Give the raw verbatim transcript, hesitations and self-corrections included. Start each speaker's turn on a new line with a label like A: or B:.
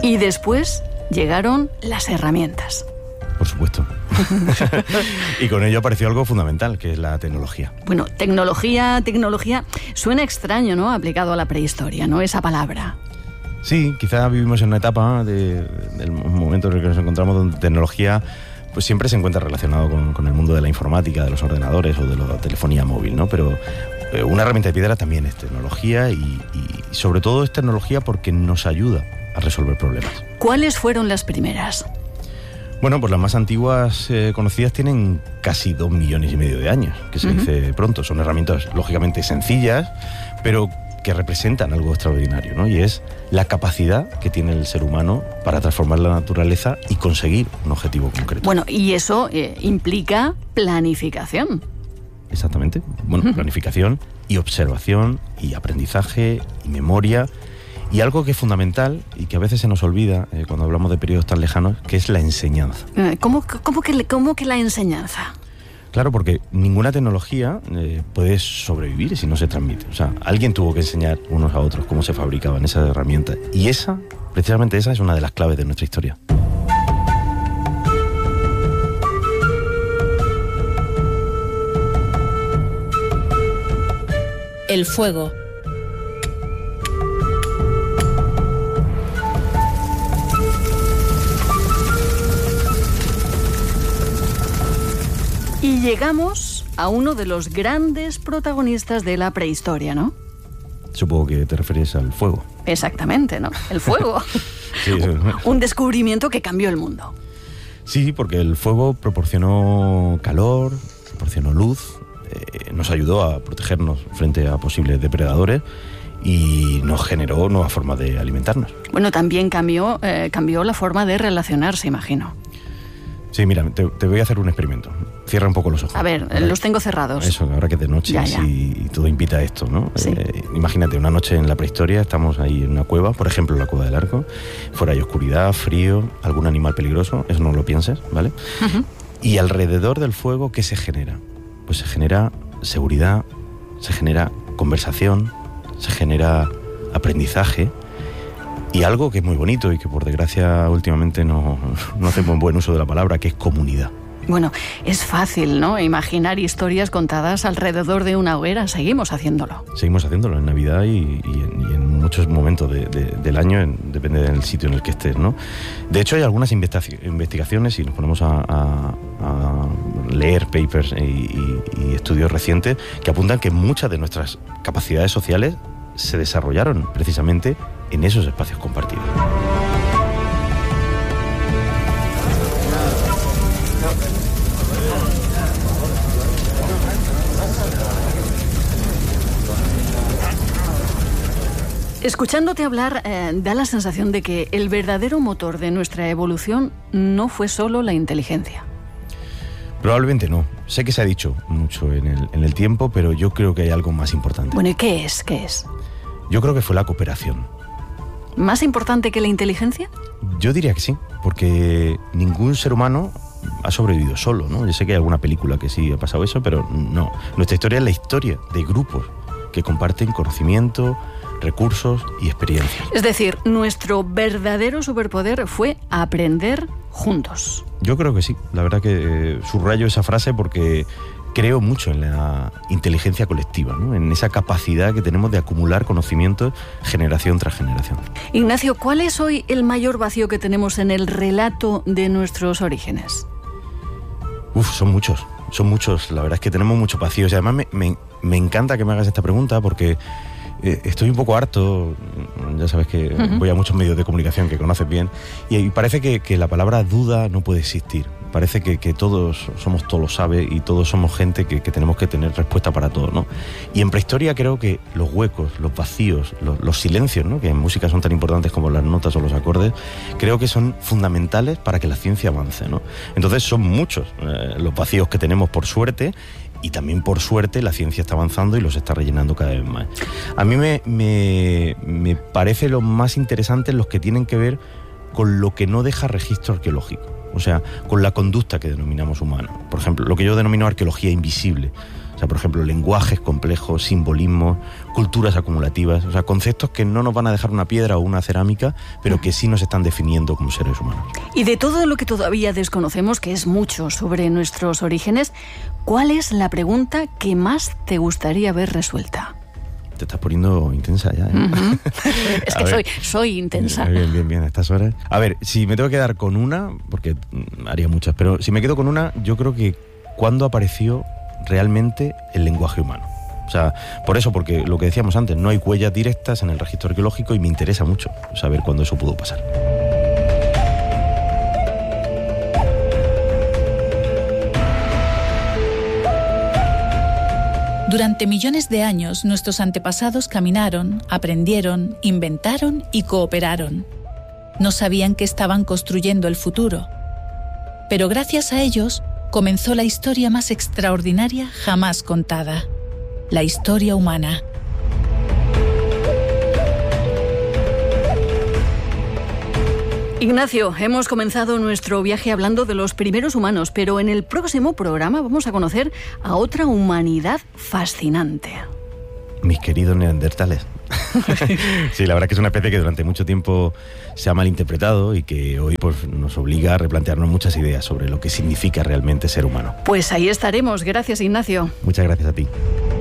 A: Y después llegaron las herramientas.
B: Por supuesto. Y con ello apareció algo fundamental, que es la tecnología.
A: Bueno, tecnología, tecnología, suena extraño, ¿no?, aplicado a la prehistoria, ¿no?, esa palabra.
B: Sí, quizá vivimos en una etapa de, del momento en el que nos encontramos donde tecnología pues siempre se encuentra relacionado con, con el mundo de la informática, de los ordenadores o de la telefonía móvil, ¿no? Pero eh, una herramienta de piedra también es tecnología y, y sobre todo es tecnología porque nos ayuda a resolver problemas.
A: ¿Cuáles fueron las primeras?
B: Bueno, pues las más antiguas eh, conocidas tienen casi dos millones y medio de años, que se uh-huh. dice pronto. Son herramientas lógicamente sencillas, pero que representan algo extraordinario, ¿no? Y es la capacidad que tiene el ser humano para transformar la naturaleza y conseguir un objetivo concreto.
A: Bueno, y eso eh, implica planificación.
B: Exactamente. Bueno, uh-huh. planificación y observación y aprendizaje y memoria. Y algo que es fundamental y que a veces se nos olvida eh, cuando hablamos de periodos tan lejanos, que es la enseñanza.
A: ¿Cómo, cómo, que, cómo que la enseñanza?
B: Claro, porque ninguna tecnología eh, puede sobrevivir si no se transmite. O sea, alguien tuvo que enseñar unos a otros cómo se fabricaban esas herramientas. Y esa, precisamente esa, es una de las claves de nuestra historia.
C: El fuego.
A: Y llegamos a uno de los grandes protagonistas de la prehistoria, ¿no?
B: Supongo que te refieres al fuego.
A: Exactamente, ¿no? El fuego.
B: Sí, sí.
A: Un descubrimiento que cambió el mundo.
B: Sí, porque el fuego proporcionó calor, proporcionó luz, eh, nos ayudó a protegernos frente a posibles depredadores y nos generó nuevas formas de alimentarnos.
A: Bueno, también cambió, eh, cambió la forma de relacionarse, imagino.
B: Sí, mira, te, te voy a hacer un experimento. Cierra un poco los ojos.
A: A ver,
B: ¿vale?
A: Los tengo cerrados.
B: Eso, ahora que es de noche
A: ya, ya.
B: Y, y todo invita a esto, ¿no?
A: Sí.
B: Eh, imagínate, una noche en la prehistoria, estamos ahí en una cueva, por ejemplo, la Cueva del Arco. Fuera hay oscuridad, frío, algún animal peligroso, eso no lo pienses, ¿vale? Uh-huh. Y alrededor del fuego, ¿qué se genera? Pues se genera seguridad, se genera conversación, se genera aprendizaje. Y algo que es muy bonito y que por desgracia últimamente no, no hacemos buen uso de la palabra, que es comunidad.
A: Bueno, es fácil, ¿no?, imaginar historias contadas alrededor de una hoguera. Seguimos haciéndolo.
B: Seguimos haciéndolo en Navidad y, y, en, y en muchos momentos de, de, del año, en, depende del sitio en el que estés, ¿no? De hecho, hay algunas investigaciones, y nos ponemos a, a, a leer papers y, y, y estudios recientes, que apuntan que muchas de nuestras capacidades sociales se desarrollaron precisamente en esos espacios compartidos.
A: Escuchándote hablar, eh, da la sensación de que el verdadero motor de nuestra evolución no fue solo la inteligencia.
B: Probablemente no. Sé que se ha dicho mucho en el, en el tiempo, pero yo creo que hay algo más importante.
A: Bueno, ¿y qué es? ¿Qué es?
B: Yo creo que fue la cooperación.
A: ¿Más importante que la inteligencia?
B: Yo diría que sí, porque ningún ser humano ha sobrevivido solo, ¿no? Yo sé que hay alguna película que sí ha pasado eso, pero no. Nuestra historia es la historia de grupos que comparten conocimiento, recursos y experiencias.
A: Es decir, nuestro verdadero superpoder fue aprender juntos.
B: Yo creo que sí. La verdad que eh, subrayo esa frase porque creo mucho en la inteligencia colectiva, ¿no? En esa capacidad que tenemos de acumular conocimientos generación tras generación.
A: Ignacio, ¿cuál es hoy el mayor vacío que tenemos en el relato de nuestros orígenes?
B: Uf, son muchos, son muchos. La verdad es que tenemos muchos vacíos. Y además me, me, me encanta que me hagas esta pregunta porque eh, estoy un poco harto, ya sabes que uh-huh. voy a muchos medios de comunicación que conoces bien, y, y parece que, que la palabra duda no puede existir. Parece que, que todos somos todos lo sabe y todos somos gente que, que tenemos que tener respuesta para todo, ¿no? Y en prehistoria creo que los huecos, los vacíos, los, los silencios, ¿no?, que en música son tan importantes como las notas o los acordes, creo que son fundamentales para que la ciencia avance, ¿no? Entonces son muchos eh, los vacíos que tenemos, por suerte, y también por suerte la ciencia está avanzando y los está rellenando cada vez más. A mí me, me, me parece lo más interesante los que tienen que ver con lo que no deja registro arqueológico. O sea, con la conducta que denominamos humana. Por ejemplo, lo que yo denomino arqueología invisible. O sea, por ejemplo, lenguajes complejos, simbolismos, culturas acumulativas, o sea, conceptos que no nos van a dejar una piedra o una cerámica, pero que sí nos están definiendo como seres humanos.
A: Y de todo lo que todavía desconocemos, que es mucho sobre nuestros orígenes, ¿cuál es la pregunta que más te gustaría ver resuelta?
B: Te estás poniendo intensa ya, ¿eh?
A: Uh-huh. Es que soy, soy intensa.
B: Bien, bien, bien, a estas horas. A ver, si me tengo que quedar con una, porque haría muchas, pero si me quedo con una, yo creo que ¿cuándo apareció realmente el lenguaje humano? O sea, por eso, porque lo que decíamos antes, no hay huellas directas en el registro arqueológico y me interesa mucho saber cuándo eso pudo pasar.
C: Durante millones de años, nuestros antepasados caminaron, aprendieron, inventaron y cooperaron. No sabían que estaban construyendo el futuro. Pero gracias a ellos, comenzó la historia más extraordinaria jamás contada. La historia humana.
A: Ignacio, hemos comenzado nuestro viaje hablando de los primeros humanos, pero en el próximo programa vamos a conocer a otra humanidad fascinante.
B: Mis queridos neandertales. Sí, la verdad que es una especie que durante mucho tiempo se ha malinterpretado y que hoy pues, nos obliga a replantearnos muchas ideas sobre lo que significa realmente ser humano.
A: Pues ahí estaremos. Gracias, Ignacio.
B: Muchas gracias a ti.